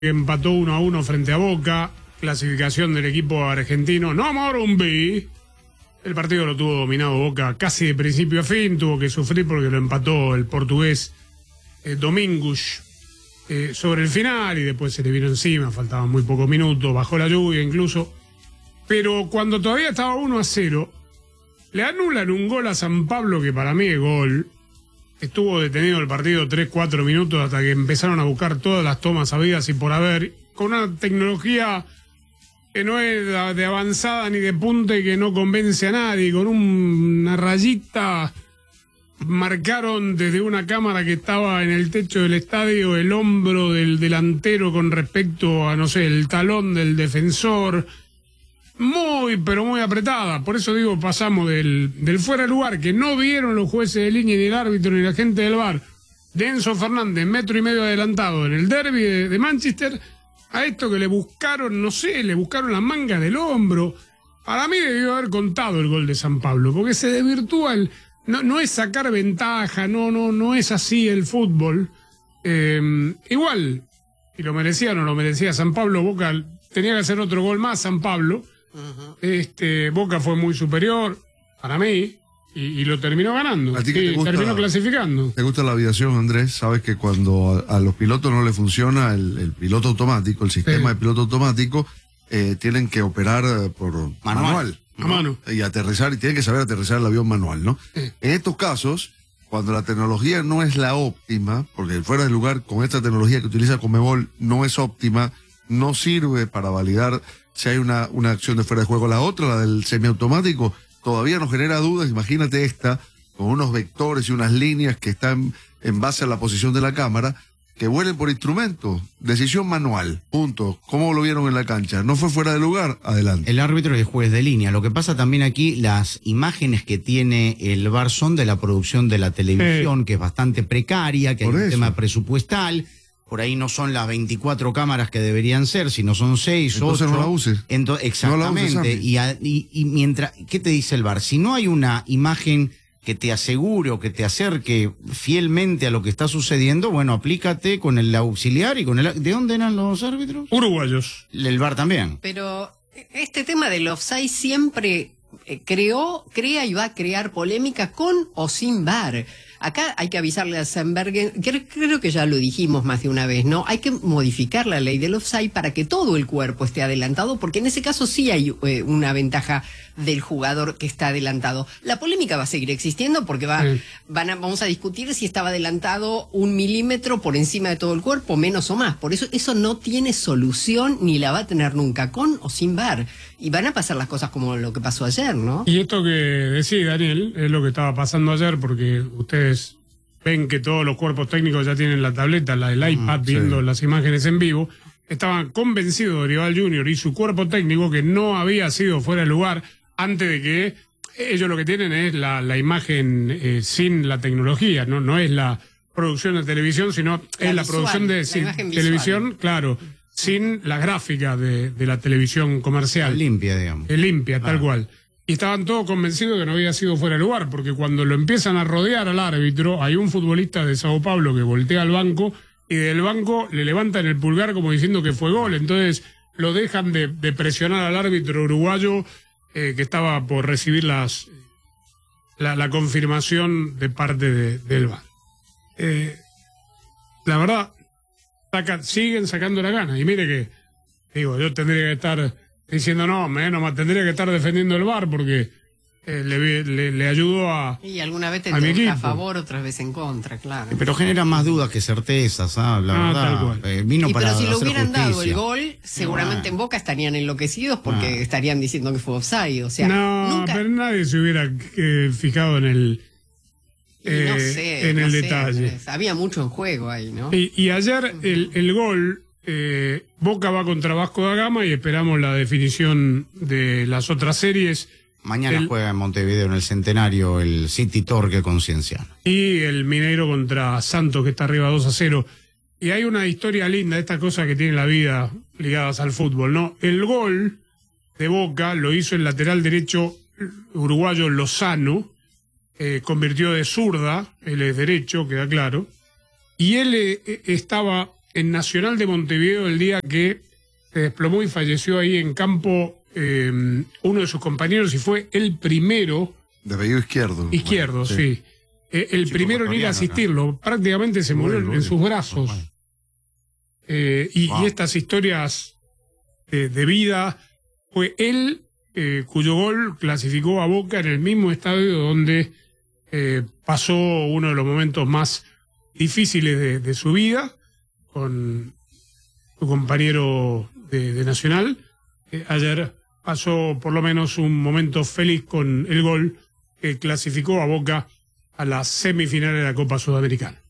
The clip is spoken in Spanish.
empató 1-1 frente a Boca, clasificación del equipo argentino, no Morumbi. El partido lo tuvo dominado Boca casi de principio a fin, tuvo que sufrir porque lo empató el portugués Domingos sobre el final y después se le vino encima, faltaban muy pocos minutos, bajó la lluvia incluso. Pero cuando todavía estaba 1-0, le anulan un gol a San Pablo que para mí es gol. Estuvo detenido el partido 3-4 minutos hasta que empezaron a buscar todas las tomas habidas y por haber, con una tecnología que no es de avanzada ni de punta y que no convence a nadie, con una rayita marcaron desde una cámara que estaba en el techo del estadio el hombro del delantero con respecto a, no sé, el talón del defensor. Muy, pero muy apretada. Por eso digo, pasamos del fuera de lugar que no vieron los jueces de línea, ni el árbitro, ni la gente del VAR, de Enzo Fernández, 1,5 metros adelantado en el derbi de Manchester, a esto que le buscaron, no sé, le buscaron las mangas del hombro. Para mí debió haber contado el gol de San Pablo, porque se desvirtúa no es sacar ventaja, no es así el fútbol. Igual, si lo merecía o no lo merecía San Pablo, Boca tenía que hacer otro gol más, San Pablo. Boca fue muy superior para mí y lo terminó ganando. ¿A ti qué te gusta, terminó clasificando? ¿Te gusta la aviación, Andrés? Sabes que cuando a los pilotos no les funciona el piloto automático, el sistema de piloto automático, tienen que operar por manual, ¿no? A mano. Y aterrizar, y tienen que saber aterrizar el avión manual, ¿no? En estos casos, cuando la tecnología no es la óptima, porque fuera de lugar con esta tecnología que utiliza Conmebol no es óptima, no sirve para validar si hay una acción de fuera de juego. La otra, la del semiautomático, todavía nos genera dudas. Imagínate esta, con unos vectores y unas líneas que están en base a la posición de la cámara, que vuelen por instrumento. Decisión manual, punto. ¿Cómo lo vieron en la cancha? ¿No fue fuera de lugar? Adelante. El árbitro es el juez de línea. Lo que pasa también aquí, las imágenes que tiene el VAR son de la producción de la televisión, que es bastante precaria, que hay un tema presupuestal. Por ahí no son las 24 cámaras que deberían ser, sino son 6, 8. Entonces no la uses. Exactamente. No la uses, y mientras, ¿qué te dice el VAR? Si no hay una imagen que te asegure o que te acerque fielmente a lo que está sucediendo, bueno, aplícate con el auxiliar y con el... ¿De dónde eran los árbitros? Uruguayos. El VAR también. Pero este tema del offside siempre crea y va a crear polémica con o sin VAR. Acá hay que avisarle a Sandbergen, creo que ya lo dijimos más de una vez, ¿no? Hay que modificar la ley del offside para que todo el cuerpo esté adelantado, porque en ese caso sí hay una ventaja del jugador que está adelantado. La polémica va a seguir existiendo porque vamos a discutir si estaba adelantado 1 milímetro por encima de todo el cuerpo, menos o más. Por eso no tiene solución ni la va a tener nunca, con o sin VAR. Y van a pasar las cosas como lo que pasó ayer, ¿no? Y esto que decís, Daniel, es lo que estaba pasando ayer, porque ustedes ven que todos los cuerpos técnicos ya tienen la tableta, el iPad, viendo las imágenes en vivo. Estaban convencidos de Dorival Junior y su cuerpo técnico que no había sido fuera de lugar antes de que ellos lo que tienen es la imagen sin la tecnología, no es la producción de televisión, sino es la producción de televisión, claro, sin la gráfica de la televisión comercial. Limpia, digamos. Limpia, tal cual. Y estaban todos convencidos que no había sido fuera de lugar, porque cuando lo empiezan a rodear al árbitro, hay un futbolista de Sao Paulo que voltea al banco y del banco le levantan el pulgar como diciendo que fue gol. Entonces lo dejan de presionar al árbitro uruguayo que estaba por recibir la confirmación de parte del VAR. La verdad, siguen sacando la gana. Y mire que, digo, yo tendría que estar diciendo no tendría que estar defendiendo el VAR porque le ayudó a y alguna vez te a favor, otras veces en contra, claro. Pero genera más dudas que certezas, la verdad. Pero si le hubieran dado el gol, seguramente en Boca estarían enloquecidos porque estarían diciendo que fue offside. O sea, pero nadie se hubiera fijado en el detalle. Había mucho en juego ahí, ¿no? Y ayer el gol, Boca va contra Vasco da Gama y esperamos la definición de las otras series. Mañana juega en Montevideo en el Centenario el City Torque con Cienciano. Y el Mineiro contra Santos, que está arriba 2-0. Y hay una historia linda, estas cosas que tiene la vida ligadas al fútbol, ¿no? El gol de Boca lo hizo el lateral derecho uruguayo Lozano, convirtió de zurda, él es derecho, queda claro, y él estaba en Nacional de Montevideo el día que se desplomó y falleció ahí en campo uno de sus compañeros y fue el primero. De apellido Izquierdo. Izquierdo, bueno, sí. El primero en ir a asistirlo. Prácticamente se murió en sus brazos. Y estas historias de vida, fue él cuyo gol clasificó a Boca en el mismo estadio donde pasó uno de los momentos más difíciles de su vida, con su compañero de Nacional. Ayer pasó por lo menos un momento feliz con el gol que clasificó a Boca a las semifinales de la Copa Sudamericana.